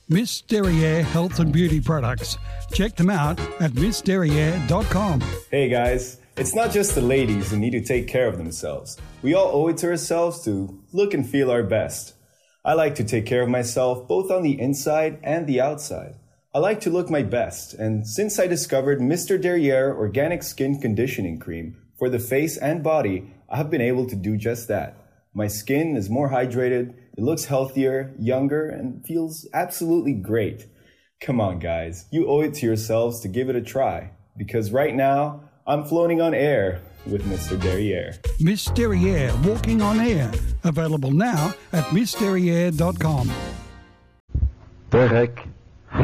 Miss Derriere Health and Beauty Products. Check them out at missderriere.com. Hey guys, it's not just the ladies who need to take care of themselves. We all owe it to ourselves to look and feel our best. I like to take care of myself both on the inside and the outside. I like to look my best, and since I discovered Mr. Derriere Organic Skin Conditioning Cream for the face and body, I have been able to do just that. My skin is more hydrated, it looks healthier, younger, and feels absolutely great. Come on guys, you owe it to yourselves to give it a try, because right now, I'm floating on air with Mr. Derriere. Miss Derriere Walking on Air. Available now at missderriere.com. פרק ח'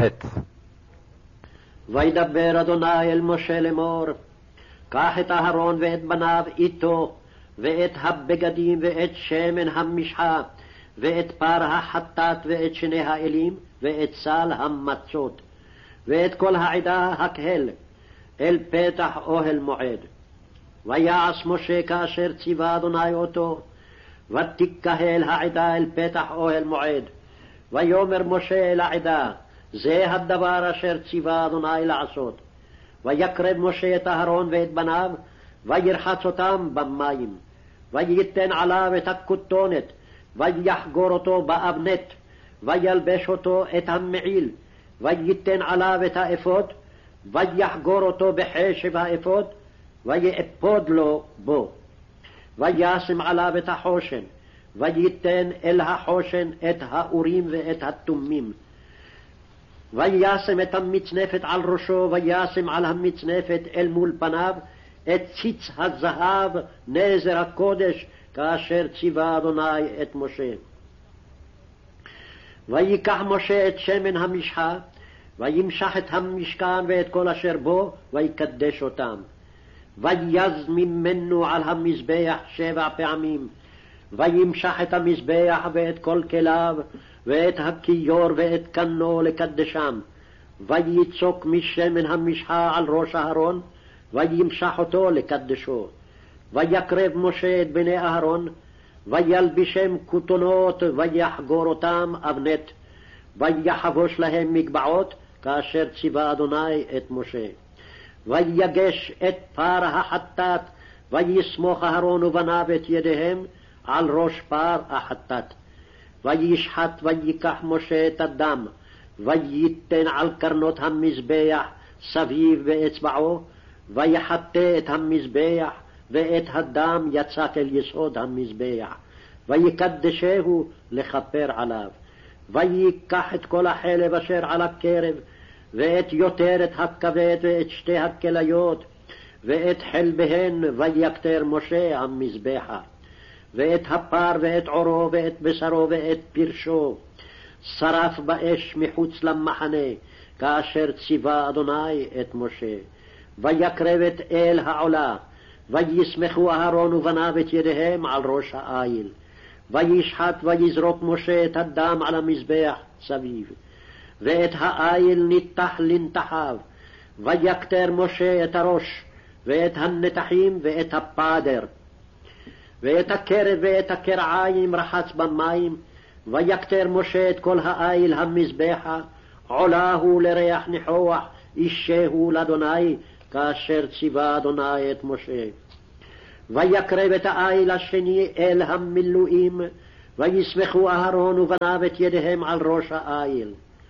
וידבר אדוני אל משה לאמור, קח את אהרון ואת בניו איתו, ואת הבגדים ואת שמן המשחה, ואת פר החטאת ואת שני האלים, ואת סל המצות, ואת כל העדה הקהל, אל פתח אוהל מועד. ויעש משה כאשר ציווה אדוני אותו, ותקהל העדה אל פתח אוהל מועד. ויאמר משה אל העדה, זה הדבר אשר ציווה אדוני לעשות. ויקרב משה את אהרון ואת בניו, וירחץ אותם במים. וייתן עליו את הכותונת, ויחגור אותו באבנת, וילבש אותו את המעיל, וייתן עליו את האפוד, ויחגור אותו בחשב האפוד, ויאפוד לו בו. וישם עליו את החושן, וייתן אל החושן את האורים ואת התומים. וישם את המצנפת על ראשו, וישם על המצנפת אל מול פניו את ציץ הזהב נזר הקודש, כאשר ציווה אדוני את משה. ויקח משה את שמן המשחה, וימשח את המשכן ואת כל אשר בו, ויקדש אותם. ויז ממנו על המזבח 7 פעמים, וימשח את המזבח ואת כל כליו, ואת הכיור ואת קנו לקדשם. ויצוק משמן המשחה על ראש אהרון, וימשח אותו לקדשו. ויקרב משה את בני אהרון, וילבישם כותונות, ויחגור אותם אבנת, ויחבוש להם מגבעות, כאשר ציווה אדוני את משה. ויגש את פר החטאת, ויסמוך אהרון ובניו את ידיהם על ראש פר החטאת. וישחט ויקח משה את הדם, וייתן על קרנות המזבח סביב באצבעו, ויחטא את המזבח, ואת הדם יצק אל יסוד המזבח, ויקדשהו לכפר עליו. ויקח את כל החלב אשר על הקרב, ואת יותרת הכבד, ואת שתי הכליות, ואת חלביהן, ויקטר משה המזבחה. ואת הפר, ואת עורו, ואת בשרו, ואת פרשו, שרף באש מחוץ למחנה, כאשר ציווה אדוני את משה. ויקרב את אל העולה, ויסמכו אהרון ובניו את ידיהם על ראש העיל. וישחט ויזרוק משה את הדם על המזבח סביב, ואת העיל ניתח לנתחיו. ויקטר משה את הראש, ואת הנתחים, ואת הפדר, ואת הקרב, ואת הקרעיים רחץ במים. ויקטר משה את כל העיל המזבחה, עולה הוא לריח ניחוח, אישהו לאדוני, כאשר ציווה אדוני את משה. ויקרב את העיל השני אל המילואים, ויסמכו אהרון ובניו את ידיהם על ראש העיל.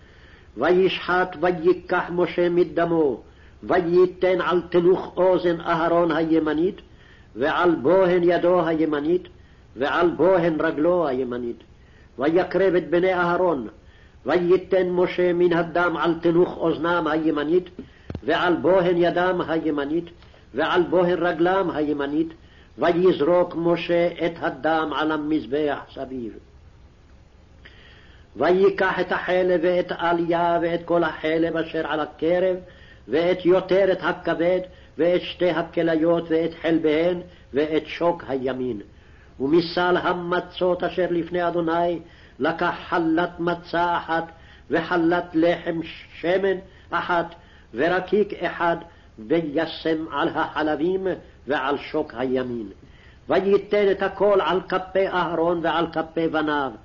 וישחט ויקח משה מדמו, וייתן על תנוך אוזן אהרון הימנית, ועל בוהן ידו הימנית, ועל בוהן רגלו הימנית. ויקרב את בני אהרון, וייתן משה מן הדם על תנוך אוזנם הימנית, ועל בוהן ידם הימנית, ועל בוהן רגלם הימנית, ויזרוק משה את הדם על המזבח סביב. ויקח את החלב ואת העלייה ואת כל החלב אשר על הקרב, ואת יותרת הכבד, ואת שתי הכליות, ואת חלביהן, ואת שוק הימין. ומסל המצות אשר לפני אדוני לקח חלת מצה אחת, וחלת לחם שמן אחת, ורקיק אחד, וישם על החלבים ועל שוק הימין. וייתן את הכל על כפי אהרון ועל כפי בניו,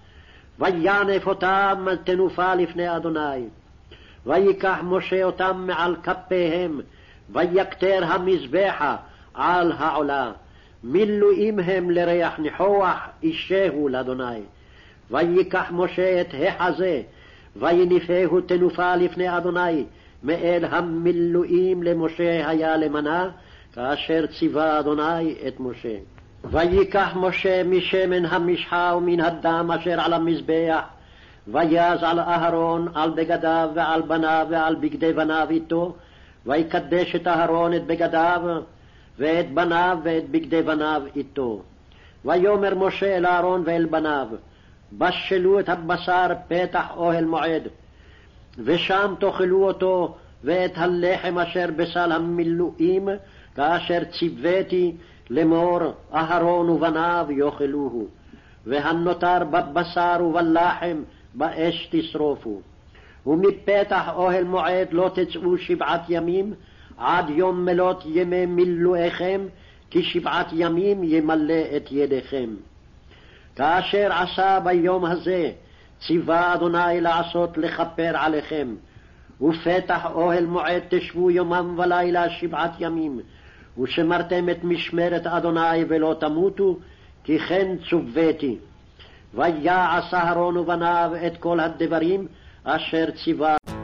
וינף אותם תנופה לפני אדוני. ויקח משה אותם מעל כפיהם, ויקטר המזבחה על העולה. מילואים הם לריח ניחוח, אישהו לאדוני. ויקח משה את החזה, ויניפהו תנופה לפני אדוני, מאל המילואים למשה היה למנה, כאשר ציווה אדוני את משה. ויקח משה משמן המשחה ומן הדם אשר על המזבח, ויז על אהרון, על בגדיו ועל בניו ועל בגדי בניו איתו, ויקדש את אהרון את בגדיו, ואת בניו ואת בגדי בניו איתו. ויאמר משה אל אהרון ואל בניו, בשלו את הבשר פתח אוהל מועד, ושם תאכלו אותו, ואת הלחם אשר בסל המילואים, כאשר ציוויתי לאמור, אהרון ובניו יאכלוהו, והנותר בבשר ובלחם באש תשרופו. ומפתח אוהל מועד לא תצאו 7 ימים, עד יום מלות ימי מילואיכם, כי 7 ימים ימלא את ידיכם. כאשר עשה ביום הזה, ציווה אדוני לעשות לכפר עליכם, ופתח אוהל מועד תשבו יומם ולילה 7 ימים, ושמרתם את משמרת אדוני ולא תמותו, כי כן צוויתי. ויעש אהרון ובניו את כל הדברים אשר ציווה.